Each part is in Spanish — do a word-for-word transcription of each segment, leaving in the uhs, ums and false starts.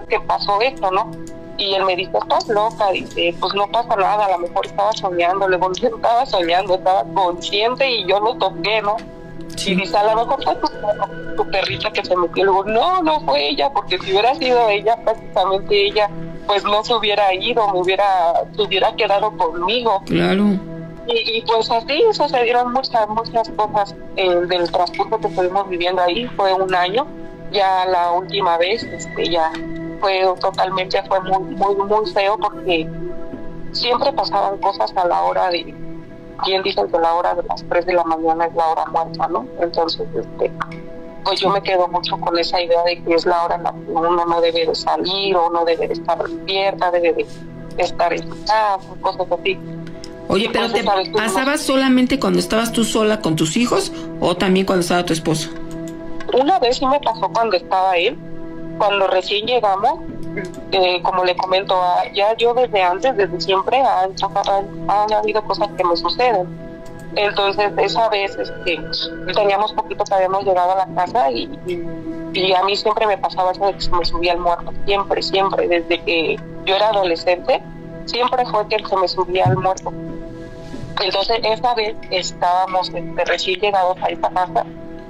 que pasó esto, ¿no? Y él me dijo, estás loca, dice, pues no pasa nada, a lo mejor estaba soñando. Le digo, no estaba soñando, estaba consciente y yo lo toqué, ¿no? Sí. Y dice, a lo mejor fue tu, tu perrita que se metió. Le digo, no, no fue ella, porque si hubiera sido ella, prácticamente ella, pues no se hubiera ido, me hubiera, se hubiera quedado conmigo. Claro. Y, y pues así sucedieron muchas, muchas cosas eh, del transcurso que estuvimos viviendo ahí. Fue un año, ya la última vez, este, ya fue totalmente, fue muy, muy, muy feo, porque siempre pasaban cosas a la hora de, quien dice que la hora de las tres de la mañana es la hora muerta, ¿no? Entonces, este, pues yo me quedo mucho con esa idea de que es la hora en la que uno no debe de salir, o no debe de estar despierta, debe de estar en su casa, cosas así. Oye, pero ¿te pasabas solamente cuando estabas tú sola con tus hijos o también cuando estaba tu esposo? Una vez sí me pasó cuando estaba él, cuando recién llegamos, eh, como le comento, ya yo desde antes, desde siempre, han, han, han habido cosas que me suceden. Entonces, esa vez este, teníamos poquito que habíamos llegado a la casa y, y, y a mí siempre me pasaba eso de que se me subía el muerto, siempre, siempre, desde que yo era adolescente, siempre fue que se me subía el muerto. Entonces, esta vez estábamos este, recién llegados a esta casa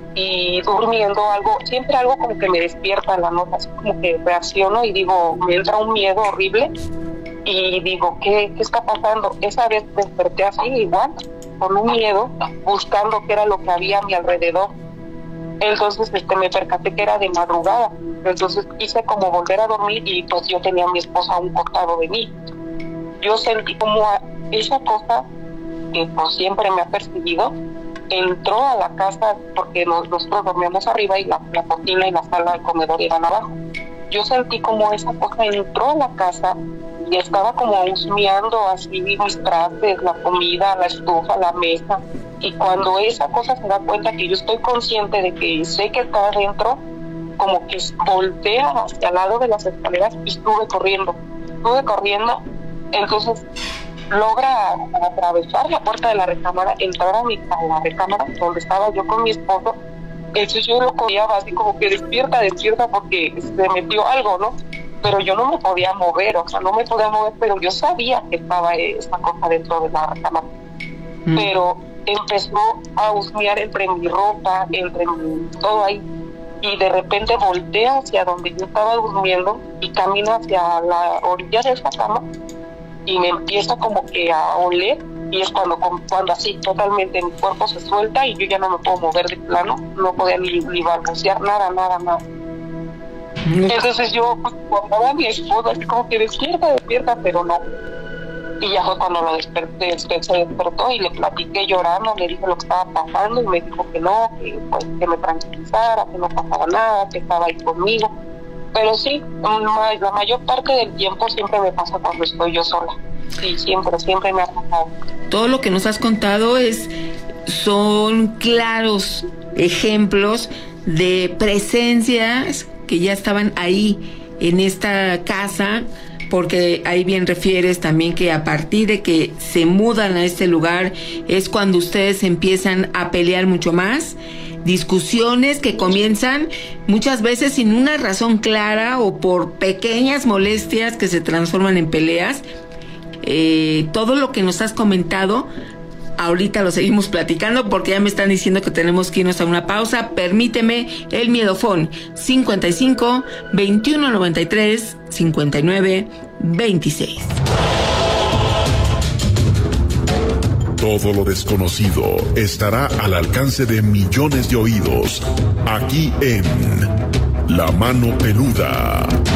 y durmiendo, algo, siempre algo como que me despierta en la noche, así como que reacciono y digo, me entra un miedo horrible y digo, ¿qué, qué está pasando? Esa vez desperté así, igual, con un miedo, buscando qué era lo que había a mi alrededor. Entonces este, me percaté que era de madrugada, entonces quise como volver a dormir y pues yo tenía a mi esposa a un costado de mí. Yo sentí como esa cosa que pues siempre me ha perseguido, entró a la casa, porque nos, nosotros dormíamos arriba y la, la cocina y la sala de comedor iban abajo. Yo sentí como esa cosa entró a la casa y estaba como husmeando así mis trastes, la comida, la estufa, la mesa. Y cuando esa cosa se da cuenta que yo estoy consciente de que sé que está adentro, como que voltea hacia el lado de las escaleras y estuve corriendo, estuve corriendo, entonces logra atravesar la puerta de la recámara, entrar a, mi, a la recámara donde estaba yo con mi esposo. Entonces yo lo cojeaba así como que despierta, despierta, porque se metió algo, ¿no? Pero yo no me podía mover, o sea, no me podía mover, pero yo sabía que estaba esa cosa dentro de la recámara. Mm. Pero empezó a husmear entre mi ropa, entre mi, todo ahí, y de repente voltea hacia donde yo estaba durmiendo y camina hacia la orilla de esa cama y me empieza como que a oler, y es cuando, cuando así totalmente mi cuerpo se suelta y yo ya no me puedo mover de plano, no podía ni, ni balbucear, nada, nada, nada. Entonces yo pues, cuando a mi esposa así como que despierta, despierta, pero no. Y ya fue cuando lo desperté, se despertó y le platiqué llorando, le dije lo que estaba pasando y me dijo que no, que, pues, que me tranquilizara, que no pasaba nada, que estaba ahí conmigo. Pero sí, la mayor parte del tiempo siempre me pasa cuando estoy yo sola. Sí, siempre, siempre me ha pasado. Todo lo que nos has contado es, son claros ejemplos de presencias que ya estaban ahí en esta casa, porque ahí bien refieres también que a partir de que se mudan a este lugar es cuando ustedes empiezan a pelear mucho más, discusiones que comienzan muchas veces sin una razón clara o por pequeñas molestias que se transforman en peleas. Eh, todo lo que nos has comentado ahorita lo seguimos platicando porque ya me están diciendo que tenemos que irnos a una pausa. Permíteme, el miedofón cincuenta y cinco, veintiuno noventa y tres, cincuenta y nueve, veintiséis. Todo lo desconocido estará al alcance de millones de oídos, aquí en La Mano Peluda.